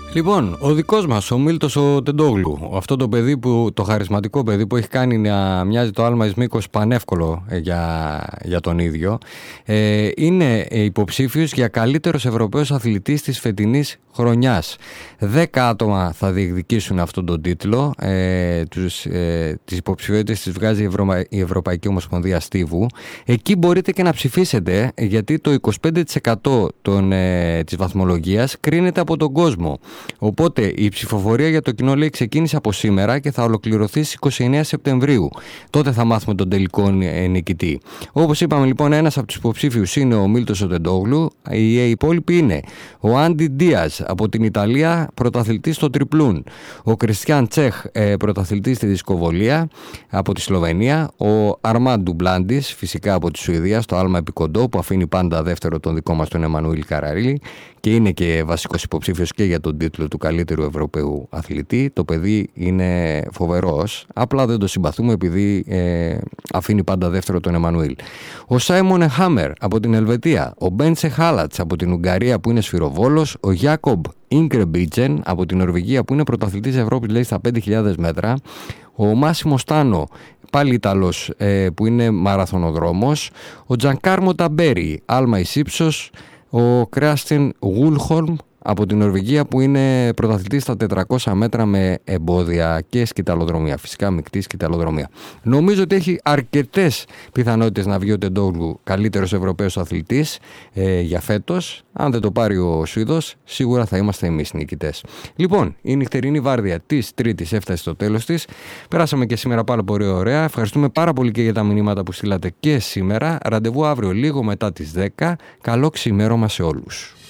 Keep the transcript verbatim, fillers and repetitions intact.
Λοιπόν, ο δικός μας, ο Μίλτος ο Τεντόγλου, αυτό το παιδί που, το χαρισματικό παιδί που έχει κάνει να μοιάζει το άλμα εις μήκος πανεύκολο για, για τον ίδιο, ε, είναι υποψήφιος για καλύτερος Ευρωπαίος αθλητής της φετινής χρονιάς. Δέκα άτομα θα διεκδικήσουν αυτόν τον τίτλο. Ε, τους, ε, τις υποψηφιότητες τις βγάζει η, Ευρω... η Ευρωπαϊκή Ομοσπονδία Στίβου. Εκεί μπορείτε και να ψηφίσετε, γιατί το είκοσι πέντε τοις εκατό των, ε, της βαθμολογίας κρίνεται από τον κόσμο. Οπότε η ψηφοφορία για το κοινό, λέει, ξεκίνησε από σήμερα και θα ολοκληρωθεί στις είκοσι εννέα Σεπτεμβρίου. Τότε θα μάθουμε τον τελικό νικητή. Όπως είπαμε, λοιπόν, ένας από τους υποψήφιους είναι ο Μίλτος ο Τεντόγλου. Οι υπόλοιποι είναι ο Άντι Ντίας από την Ιταλία, πρωταθλητής στο τριπλούν. Ο Κριστιάν Τσέχ, πρωταθλητής στη δισκοβολία από τη Σλοβενία. Ο Αρμάν Ντουμπλάντης, φυσικά από τη Σουηδία, στο άλμα επικοντό, που αφήνει πάντα δεύτερο τον δικό μας τον Εμμανουήλ Καραρίλη και είναι και βασικός υποψήφιος και για τον τίτλο του καλύτερου Ευρωπαίου αθλητή. Το παιδί είναι φοβερός, απλά δεν το συμπαθούμε επειδή ε, αφήνει πάντα δεύτερο τον Εμμανουήλ. Ο Σάιμον Χάμερ από την Ελβετία, ο Μπέντσε Χάλατς από την Ουγγαρία που είναι σφυροβόλος, ο Γιάκομπ Ίνκρεμπίτζεν από την Νορβηγία που είναι πρωταθλητής Ευρώπης, λέει, στα πέντε χιλιάδες μέτρα, ο Μάσιμο Στάνο, πάλι Ιταλός, ε, που είναι μαραθωνοδρόμος, ο Τζανκάρμο Ταμπέρι, άλμα εις ύψος, ο Κράστιν Γούλχορμ από την Νορβηγία που είναι πρωταθλητής στα τετρακόσια μέτρα με εμπόδια και σκυταλοδρομία, φυσικά μεικτή σκυταλοδρομία. Νομίζω ότι έχει αρκετές πιθανότητες να βγει ο Τεντόγλου καλύτερος Ευρωπαίος αθλητής ε, για φέτος. Αν δεν το πάρει ο Σουηδός, σίγουρα θα είμαστε εμείς νικητές. Λοιπόν, η νυχτερινή βάρδια της Τρίτης έφτασε στο τέλος της. Περάσαμε και σήμερα πάρα πολύ ωραία. Ευχαριστούμε πάρα πολύ και για τα μηνύματα που στείλατε και σήμερα. Ραντεβού αύριο λίγο μετά τις δέκα. Καλό ξημέρωμα σε όλους.